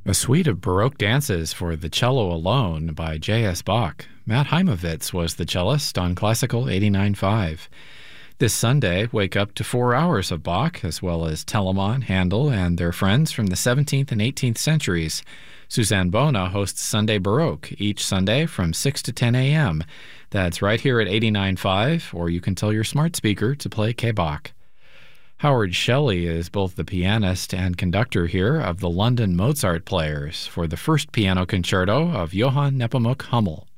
A suite of Baroque dances for the cello alone by J.S. Bach. Matt Heimovitz was the cellist on Classical 89.5. This Sunday, wake up to 4 hours of Bach, as well as Telemann, Handel, and their friends from the 17th and 18th centuries. Suzanne Bona hosts Sunday Baroque each Sunday from 6 to 10 a.m. That's right here at 89.5, or you can tell your smart speaker to play K-Bach. Howard Shelley is both the pianist and conductor here of the London Mozart Players for the first piano concerto of Johann Nepomuk Hummel.